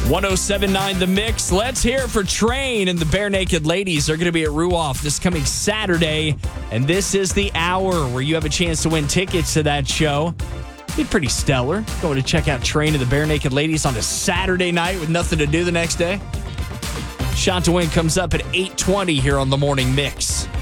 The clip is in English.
107.9 The Mix. Let's hear it for Train and the Bare Naked Ladies. They're going to be at Ruoff this coming Saturday. And this is the hour where you have a chance to win tickets to that show. Be pretty stellar. Going to check out Train and the Bare Naked Ladies on a Saturday night with nothing to do the next day. Shot to win comes up at 8:20 here on the Morning Mix.